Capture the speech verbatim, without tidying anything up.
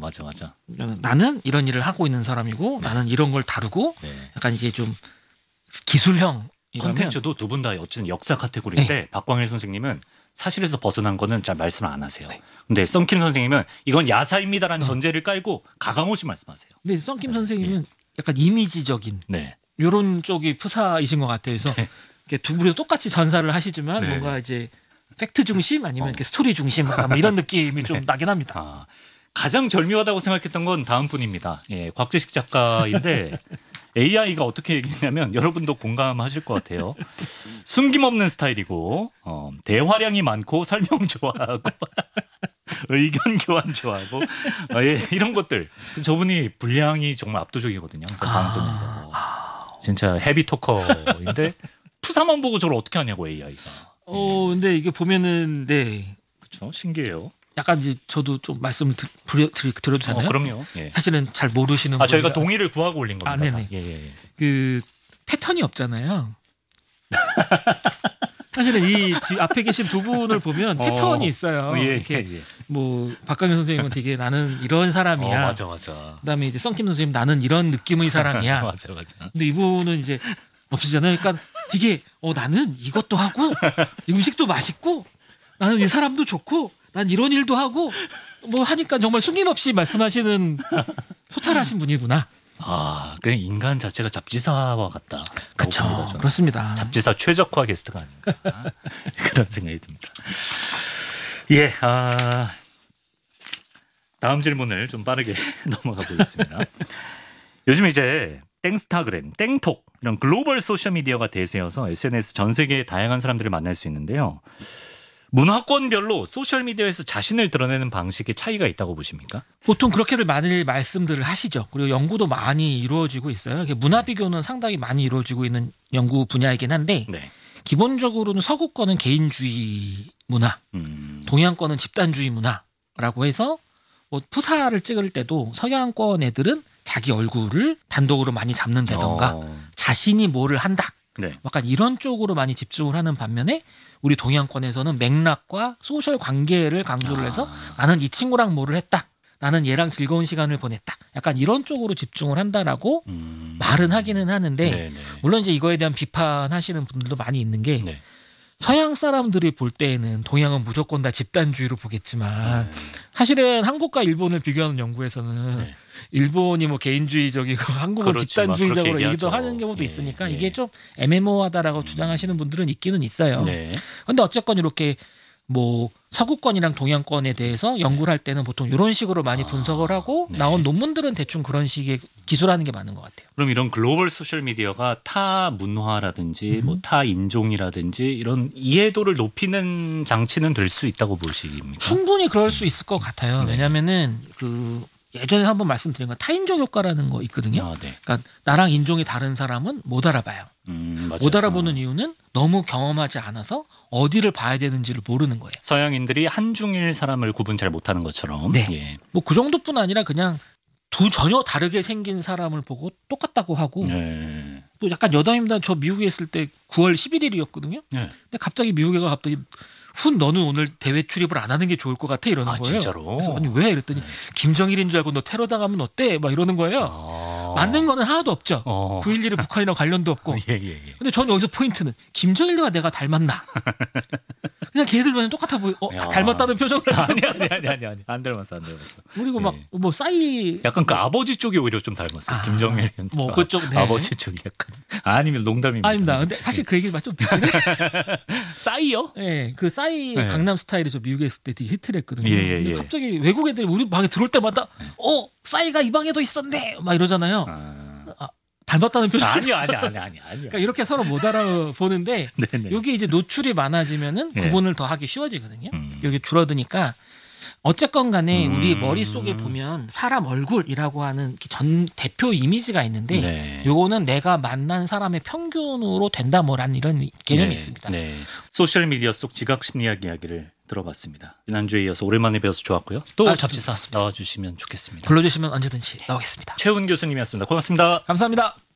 맞아 맞아. 나는 이런 일을 하고 있는 사람이고 네. 나는 이런 걸 다루고 네. 약간 이게 좀 기술형 콘텐츠도 두 분 다 어쨌든 역사 카테고리인데 네. 박광일 선생님은 사실에서 벗어난 거는 잘 말씀을 안 하세요. 네. 근데 썬킴 선생님은 이건 야사입니다라는 어. 전제를 깔고 가감없이 말씀하세요. 근데 썬킴 네. 선생님은 네. 약간 이미지적인 네. 이런 쪽이 푸사이신 것 같아요. 그래서 네. 두 분이 똑같이 전사를 하시지만 네. 뭔가 이제 팩트 중심 아니면 어. 이렇게 스토리 중심 뭐 이런 느낌이 네. 좀 나긴 합니다. 아, 가장 절묘하다고 생각했던 건 다음 분입니다. 예, 곽재식 작가인데 에이아이가 어떻게 얘기했냐면 여러분도 공감하실 것 같아요. 숨김없는 스타일이고 어, 대화량이 많고 설명 좋아하고 의견 교환 좋아하고 어, 예, 이런 것들. 저분이 분량이 정말 압도적이거든요. 항상 아, 방송에서. 아, 진짜 헤비 토커인데 푸사만 보고 저를 어떻게 하냐고 에이아이가. 어, 근데 이게 보면은 네. 그렇죠. 신기해요. 약간 이제 저도 좀 말씀 드려, 드려도 되나요? 어, 그럼요. 예. 사실은 잘 모르시는 아 저희가 동의를 구하고 올린 겁니다. 아, 네네. 예, 예. 그 패턴이 없잖아요. 사실은 이 앞에 계신 두 분을 보면 패턴이 어, 있어요. 예, 이렇게 예. 뭐 박강현 선생님은 되게 나는 이런 사람이야. 어, 맞아, 맞아. 그다음에 이제 썬킴 선생님 나는 이런 느낌의 사람이야. 맞아, 맞아. 근데 이분은 이제 없으잖아요. 그러니까 되게 어 나는 이것도 하고 이 음식도 맛있고 나는 이 사람도 좋고 난 이런 일도 하고 뭐 하니까 정말 숨김없이 말씀하시는 소탈하신 분이구나. 아, 그냥 인간 자체가 잡지사와 같다. 그렇죠. 그렇습니다. 잡지사 최적화 게스트가 아닌가 그런 생각이 듭니다. 예, 아, 다음 질문을 좀 빠르게 넘어가 보겠습니다. 요즘 이제 땡스타그램, 땡톡 이런 글로벌 소셜 미디어가 대세여서 에스엔에스 전 세계의 다양한 사람들을 만날 수 있는데요. 문화권별로 소셜미디어에서 자신을 드러내는 방식에 차이가 있다고 보십니까? 보통 그렇게들 많이 말씀들을 하시죠. 그리고 연구도 많이 이루어지고 있어요. 문화 비교는 상당히 많이 이루어지고 있는 연구 분야이긴 한데 네. 기본적으로는 서구권은 개인주의 문화, 음. 동양권은 집단주의 문화라고 해서 뭐 푸사를 찍을 때도 서양권 애들은 자기 얼굴을 단독으로 많이 잡는다던가 어. 자신이 뭐를 한다. 네. 약간 이런 쪽으로 많이 집중을 하는 반면에 우리 동양권에서는 맥락과 소셜 관계를 강조를 해서 아. 나는 이 친구랑 뭐를 했다. 나는 얘랑 즐거운 시간을 보냈다. 약간 이런 쪽으로 집중을 한다라고 음. 말은 하기는 하는데 네네. 물론 이제 이거에 대한 비판하시는 분들도 많이 있는 게 네. 서양 사람들이 볼 때에는 동양은 무조건 다 집단주의로 보겠지만 네. 사실은 한국과 일본을 비교하는 연구에서는 네. 일본이 뭐 개인주의적이고 한국은 그렇지, 집단주의적으로 얘기도 하는 경우도 예, 있으니까 예. 이게 좀 애매모호하다라고 음. 주장하시는 분들은 있기는 있어요. 그런데 네. 어쨌건 이렇게 뭐 서구권이랑 동양권에 대해서 연구를 할 때는 보통 이런 식으로 많이 분석을 하고 아, 네. 나온 논문들은 대충 그런 식의 기술하는 게 많은 것 같아요. 그럼 이런 글로벌 소셜 미디어가 타 문화라든지 음. 뭐 타 인종이라든지 이런 이해도를 높이는 장치는 될 수 있다고 보십니까? 충분히 그럴 수 있을 것 같아요. 네. 왜냐하면은 그 예전에 한번 말씀드린 건 타인종 효과라는 거 있거든요. 아, 네. 그러니까 나랑 인종이 다른 사람은 못 알아봐요. 음, 못 알아보는 어. 이유는 너무 경험하지 않아서 어디를 봐야 되는지를 모르는 거예요. 서양인들이 한중일 사람을 구분 잘 못하는 것처럼. 네. 예. 뭐 그 정도뿐 아니라 그냥 두 전혀 다르게 생긴 사람을 보고 똑같다고 하고 네. 또 약간 여담입니다. 저 미국에 있을 때 구월 십일일이었거든요. 네. 근데 갑자기 미국에 가 갑자기 훈 너는 오늘 대회 출입을 안 하는 게 좋을 것 같아 이러는 아, 거예요. 진짜로? 그래서 아니 왜 이랬더니 네. 김정일인 줄 알고 너 테러 당하면 어때? 막 이러는 거예요. 아. 맞는 거는 하나도 없죠. 어. 구일일이 북한이랑 관련도 없고. 예, 예, 예. 근데 전 여기서 포인트는 김정일과 내가 닮았나? 그냥 걔들 보면 똑같아 보여. 어, 다 닮았다는 표정을 하시는 아니 아니 아니 아니 아니 안 닮았어 안 닮았어. 그리고 막 뭐 싸이 약간 그 아버지 쪽이 오히려 좀 닮았어요. 아. 김정일 뭐 그쪽 네. 아버지 쪽이 약간 아니면 농담입니다. 아닙니다. 근데 사실 그 얘기를 좀 듣긴 싸이요? 네, 그 싸이 네. 강남 스타일이 저 미국에 있을 때 되게 히트를 했거든요. 예, 예, 예. 갑자기 외국 애들이 우리 방에 들어올 때마다 어 싸이가 이 방에도 있었네 막 이러잖아요. 아. 아, 닮았다는 표정 아니요 아니요 아니요 아니요. 그러니까 이렇게 서로 못 알아보는데 여기 이제 노출이 많아지면은 네. 구분을 더 하기 쉬워지거든요. 음. 여기 줄어드니까 어쨌건 간에 음. 우리 머릿속에 보면 사람 얼굴이라고 하는 전 대표 이미지가 있는데 네. 요거는 내가 만난 사람의 평균으로 된다 뭐라는 이런 개념이 네. 있습니다. 네. 소셜미디어 속 지각 심리학 이야기를 들어봤습니다. 지난주에 이어서 오랜만에 배워서 좋았고요. 또 아, 접지 쌓았습니다. 나와주시면 좋겠습니다. 불러주시면 언제든지 나오겠습니다. 최훈 교수님이었습니다. 고맙습니다. 감사합니다.